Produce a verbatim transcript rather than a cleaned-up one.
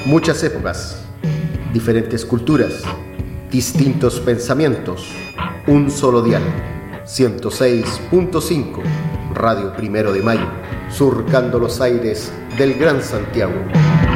Muchas épocas, diferentes culturas, distintos pensamientos, un solo dial. ciento seis punto cinco, Radio Primero de Mayo, surcando los aires del Gran Santiago.